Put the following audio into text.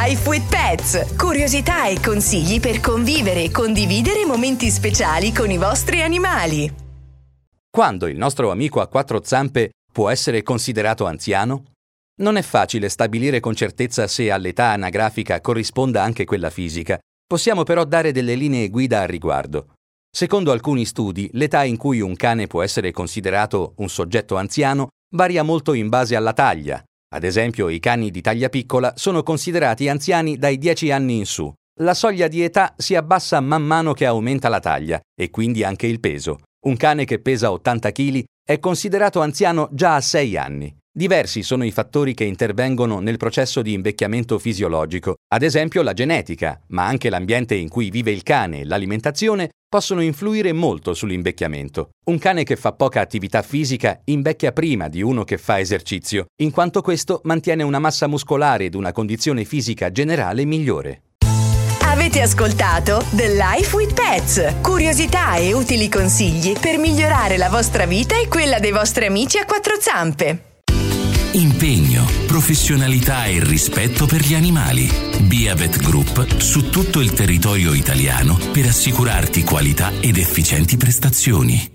Life with Pets. Curiosità e consigli per convivere e condividere momenti speciali con i vostri animali. Quando il nostro amico a quattro zampe può essere considerato anziano? Non è facile stabilire con certezza se all'età anagrafica corrisponda anche quella fisica. Possiamo però dare delle linee guida al riguardo. Secondo alcuni studi, l'età in cui un cane può essere considerato un soggetto anziano varia molto in base alla taglia. Ad esempio, i cani di taglia piccola sono considerati anziani dai 10 anni in su. La soglia di età si abbassa man mano che aumenta la taglia e quindi anche il peso. Un cane che pesa 80 kg è considerato anziano già a 6 anni. Diversi sono i fattori che intervengono nel processo di invecchiamento fisiologico. Ad esempio la genetica, ma anche l'ambiente in cui vive il cane e l'alimentazione possono influire molto sull'invecchiamento. Un cane che fa poca attività fisica invecchia prima di uno che fa esercizio, in quanto questo mantiene una massa muscolare ed una condizione fisica generale migliore. Avete ascoltato The Life with Pets. Curiosità e utili consigli per migliorare la vostra vita e quella dei vostri amici a quattro zampe. Impegno, professionalità e rispetto per gli animali. Beavet Group su tutto il territorio italiano per assicurarti qualità ed efficienti prestazioni.